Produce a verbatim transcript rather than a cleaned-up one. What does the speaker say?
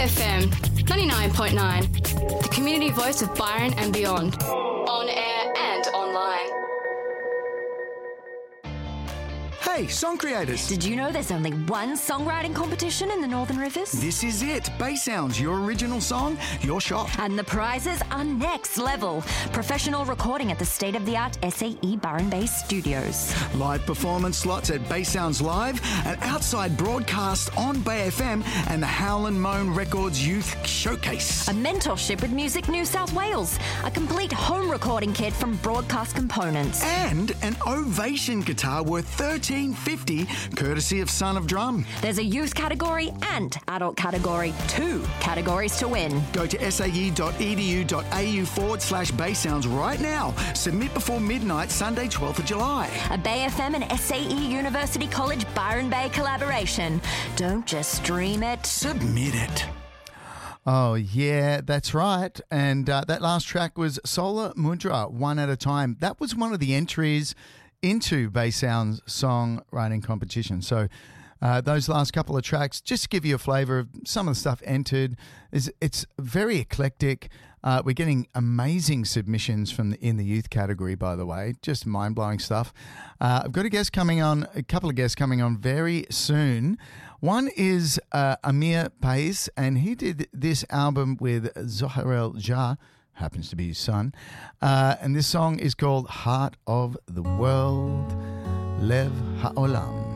F M ninety-nine point nine, the community voice of Byron and beyond. On air and online. Hey, song creators! Did you know there's only one songwriting competition in the Northern Rivers? This is it. Bay Sounds, your original song, your shot. And the prizes are next level. Professional recording at the state-of-the-art S A E Byron Bay Studios. Live performance slots at Bay Sounds Live, an outside broadcast on Bay F M, and the Howlin' Moan Records Youth Showcase. A mentorship with Music New South Wales. A complete home recording kit from Broadcast Components. And an Ovation guitar worth thirteen dollars fifty, courtesy of Son of Drum. There's a youth category and adult category. Two categories to win. Go to sae.edu.au forward slash Bay Sounds right now. Submit before midnight, Sunday, twelfth of July. A Bay F M and S A E University College Byron Bay collaboration. Don't just stream it. Submit it. Oh, yeah, that's right. And uh, that last track was Solar Mudra, One at a Time. That was one of the entries into Bay Sound's songwriting competition. So uh, those last couple of tracks, just to give you a flavour of some of the stuff entered, is it's very eclectic. Uh, we're getting amazing submissions from the, in the youth category, by the way, just mind-blowing stuff. Uh, I've got a guest coming on, a couple of guests coming on very soon. One is uh, Amir Pais, and he did this album with Zoharel Jah, happens to be his son. Uh, and this song is called Heart of the World, Lev Ha'olam.